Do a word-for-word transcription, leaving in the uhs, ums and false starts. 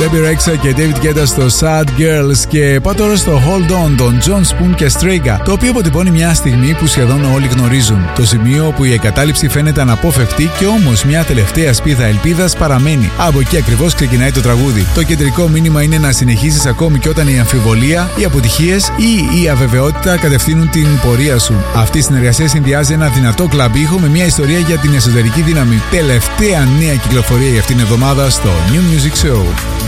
Baby Rexha και David Guetta στο Sad Girls. Και πάω τώρα στο Hold On των John Spoon και Strega, το οποίο αποτυπώνει μια στιγμή που σχεδόν όλοι γνωρίζουν. Το σημείο που η εγκατάλειψη φαίνεται αναπόφευκτη και όμως μια τελευταία σπίδα ελπίδας παραμένει. Από εκεί ακριβώς ξεκινάει το τραγούδι. Το κεντρικό μήνυμα είναι να συνεχίσεις ακόμη και όταν η αμφιβολία, οι αποτυχίες ή η αβεβαιότητα κατευθύνουν την πορεία σου. Αυτή η συνεργασία συνδυάζει ένα δυνατό κλαμπ ήχο με μια ιστορία για την εσωτερική δύναμη. Τελευταία νέα κυκλοφορία για αυτήν την εβδομάδα στο New Music Show.